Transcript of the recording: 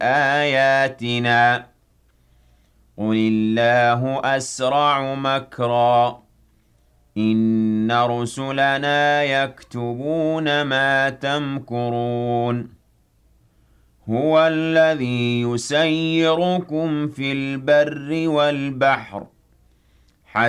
آياتنا قل الله أسرع مكرا إن رسلنا يكتبون ما تمكرون هو الذي يسيركم في البر والبحر